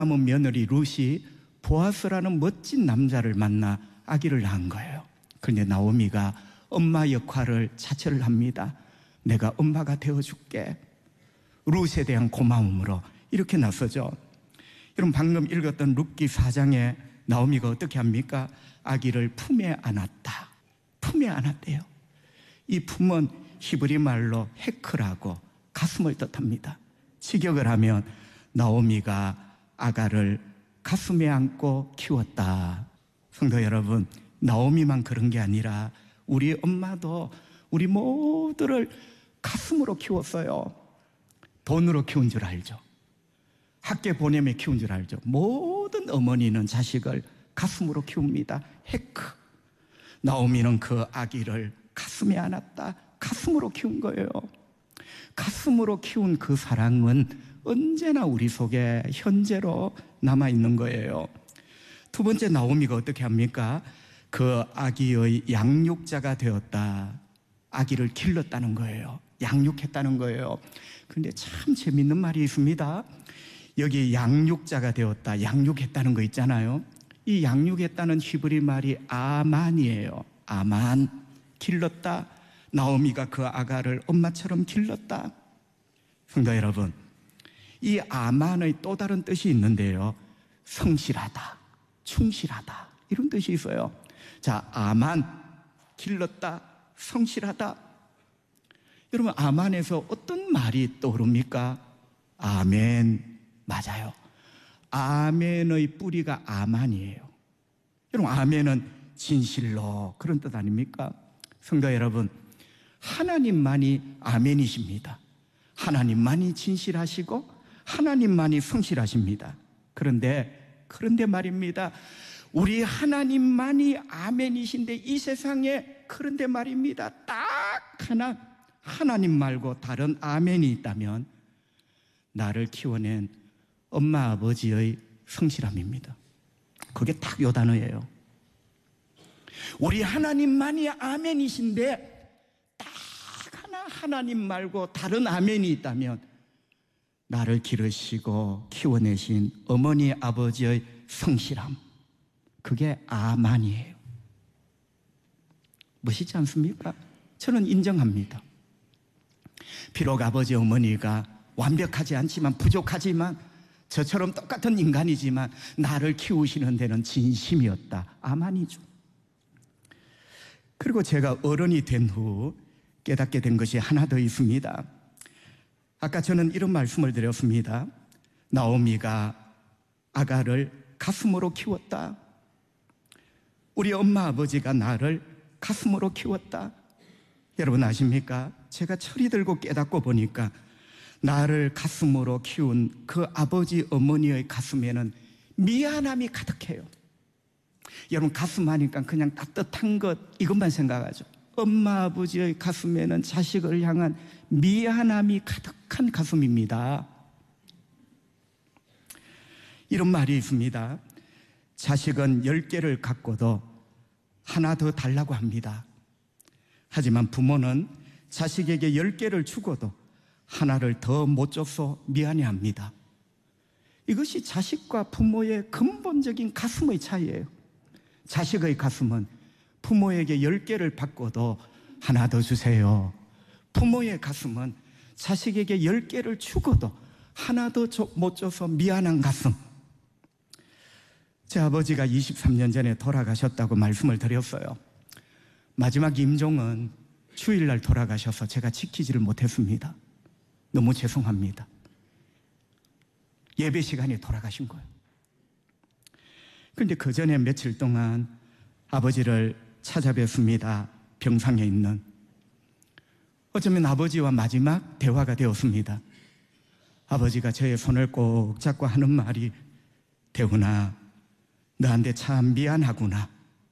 남은 며느리 룻이 보아스라는 멋진 남자를 만나 아기를 낳은 거예요. 그런데 나오미가 엄마 역할을 자처를 합니다. 내가 엄마가 되어줄게. 룻에 대한 고마움으로 이렇게 나서죠. 여러분, 방금 읽었던 룻기 4장에 나오미가 어떻게 합니까? 아기를 품에 안았다. 품에 안았대요. 이 품은 히브리 말로 헤크라고 가슴을 뜻합니다. 직역을 하면 나오미가 아가를 가슴에 안고 키웠다. 성도 여러분, 나오미만 그런 게 아니라 우리 엄마도 우리 모두를 가슴으로 키웠어요. 돈으로 키운 줄 알죠. 학교 보내며 키운 줄 알죠. 모든 어머니는 자식을 가슴으로 키웁니다. 헤크. 나오미는 그 아기를 가슴에 안았다. 가슴으로 키운 거예요. 가슴으로 키운 그 사랑은 언제나 우리 속에 현재로 남아있는 거예요. 두 번째, 나오미가 어떻게 합니까? 그 아기의 양육자가 되었다. 아기를 길렀다는 거예요. 양육했다는 거예요. 그런데 참 재밌는 말이 있습니다. 여기 양육자가 되었다, 양육했다는 거 있잖아요. 이 양육했다는 히브리 말이 아만이에요. 아만, 길렀다. 나오미가 그 아가를 엄마처럼 길렀다. 성도 여러분, 이 아만의 또 다른 뜻이 있는데요, 성실하다, 충실하다, 이런 뜻이 있어요. 자, 아만, 길렀다, 성실하다. 여러분, 아만에서 어떤 말이 떠오릅니까? 아멘. 맞아요. 아멘의 뿌리가 아만이에요. 여러분, 아멘은 진실로, 그런 뜻 아닙니까? 성도 여러분, 하나님만이 아멘이십니다. 하나님만이 진실하시고 하나님만이 성실하십니다. 그런데 말입니다. 우리 하나님만이 아멘이신데 이 세상에, 그런데 말입니다, 딱 하나, 하나님 말고 다른 아멘이 있다면 나를 키워낸 엄마 아버지의 성실함입니다. 그게 딱 요 단어예요. 우리 하나님만이 아멘이신데 딱 하나, 하나님 말고 다른 아멘이 있다면 나를 기르시고 키워내신 어머니 아버지의 성실함, 그게 아만이에요. 멋있지 않습니까? 저는 인정합니다. 비록 아버지 어머니가 완벽하지 않지만, 부족하지만, 저처럼 똑같은 인간이지만 나를 키우시는 데는 진심이었다. 아만이죠. 그리고 제가 어른이 된 후 깨닫게 된 것이 하나 더 있습니다. 아까 저는 이런 말씀을 드렸습니다. 나오미가 아가를 가슴으로 키웠다. 우리 엄마 아버지가 나를 가슴으로 키웠다. 여러분 아십니까? 제가 철이 들고 깨닫고 보니까 나를 가슴으로 키운 그 아버지 어머니의 가슴에는 미안함이 가득해요. 여러분, 가슴 하니까 그냥 따뜻한 것, 이것만 생각하죠. 엄마 아버지의 가슴에는 자식을 향한 미안함이 가득한 가슴입니다. 이런 말이 있습니다. 자식은 10개를 갖고도 하나 더 달라고 합니다. 하지만 부모는 자식에게 10개를 주고도 하나를 더 못 줘서 미안해합니다. 이것이 자식과 부모의 근본적인 가슴의 차이예요. 자식의 가슴은 부모에게 10개를 받고도 하나 더 주세요. 부모의 가슴은 자식에게 10개를 주고도 하나 더 못 줘서 미안한 가슴. 제 아버지가 23년 전에 돌아가셨다고 말씀을 드렸어요. 마지막 임종은 주일날 돌아가셔서 제가 지키지를 못했습니다. 너무 죄송합니다. 예배 시간에 돌아가신 거예요. 그런데 그 전에 며칠 동안 아버지를 찾아뵙습니다. 병상에 있는. 어쩌면 아버지와 마지막 대화가 되었습니다. 아버지가 저의 손을 꼭 잡고 하는 말이, 대훈아, 너한테 참 미안하구나.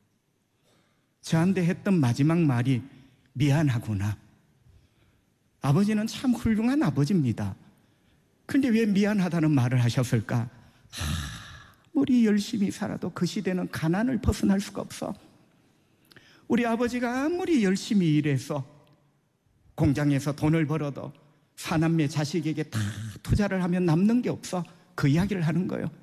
저한테 했던 마지막 말이 미안하구나. 아버지는 참 훌륭한 아버지입니다. 그런데 왜 미안하다는 말을 하셨을까? 아무리 열심히 살아도 그 시대는 가난을 벗어날 수가 없어. 우리 아버지가 아무리 열심히 일해서 공장에서 돈을 벌어도 사남매 자식에게 다 투자를 하면 남는 게 없어. 그 이야기를 하는 거예요.